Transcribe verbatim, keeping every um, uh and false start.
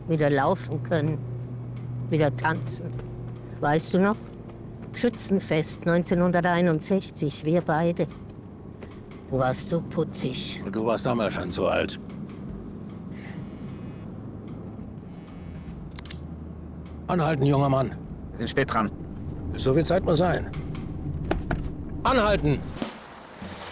wieder laufen können, wieder tanzen. Weißt du noch? Schützenfest neunzehnhunderteinundsechzig, wir beide. Du warst so putzig. Und du warst damals schon zu alt. Anhalten, junger Mann. Wir sind spät dran. So viel Zeit muss sein. Anhalten!